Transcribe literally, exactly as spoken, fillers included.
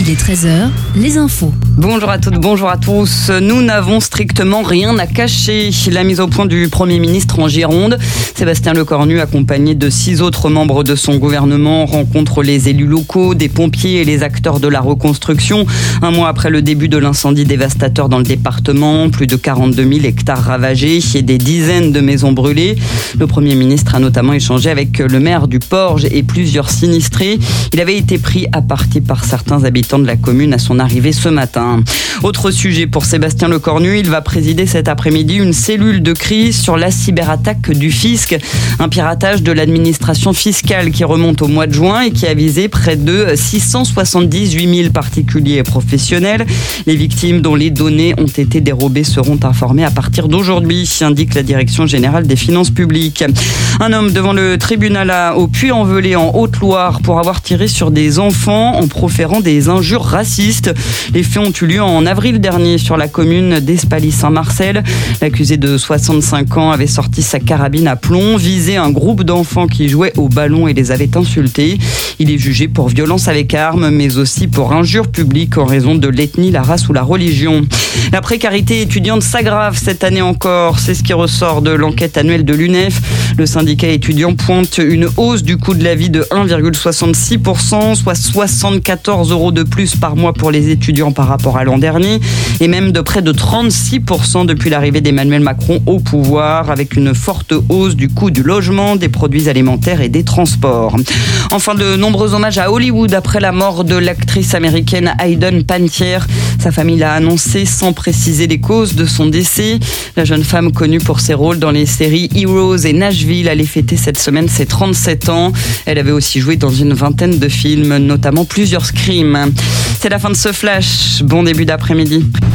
Il est treize heures, les infos. Bonjour à toutes, bonjour à tous. Nous n'avons strictement rien à cacher. La mise au point du Premier ministre en Gironde. Sébastien Lecornu, accompagné de six autres membres de son gouvernement, rencontre les élus locaux, des pompiers et les acteurs de la reconstruction. Un mois après le début de l'incendie dévastateur dans le département, plus de quarante-deux mille hectares ravagés et des dizaines de maisons brûlées. Le Premier ministre a notamment échangé avec le maire du Porge et plusieurs sinistrés. Il avait été pris à partie par certains habitants de la commune à son arrivée ce matin. Autre sujet pour Sébastien Lecornu, il va présider cet après-midi une cellule de crise sur la cyberattaque du fisc. Un piratage de l'administration fiscale qui remonte au mois de juin et qui a visé près de six cent soixante-dix-huit mille particuliers et professionnels. Les victimes dont les données ont été dérobées seront informées à partir d'aujourd'hui, indique la Direction générale des finances publiques. Un homme devant le tribunal à, au Puy-en-Velay en Haute-Loire pour avoir tiré sur des enfants en proférant des injures racistes. Les faits ont eu lieu en avril dernier sur la commune d'Espaly-Saint-Marcel. L'accusé de soixante-cinq ans avait sorti sa carabine à plomb, visé un groupe d'enfants qui jouaient au ballon et les avait insultés. Il est jugé pour violence avec arme, mais aussi pour injure publique en raison de l'ethnie, la race ou la religion. La précarité étudiante s'aggrave cette année encore. C'est ce qui ressort de l'enquête annuelle de l'U N E F. Le syndicat étudiant pointe une hausse du coût de la vie de un virgule soixante-six pour cent, soit soixante-quatorze euros de plus par mois pour les étudiants par rapport à l'an dernier, et même de près de trente-six pour cent depuis l'arrivée d'Emmanuel Macron au pouvoir, avec une forte hausse du coût du logement, des produits alimentaires et des transports. Enfin, de nombreux hommages à Hollywood après la mort de l'actrice américaine Hayden Panettiere. Sa famille l'a annoncé sans préciser les causes de son décès. La jeune femme, connue pour ses rôles dans les séries Heroes et Nashville, allait fêter cette semaine ses trente-sept ans. Elle avait aussi joué dans une vingtaine de films, notamment plusieurs Scream. C'est la fin de ce flash. Bon début d'après-midi.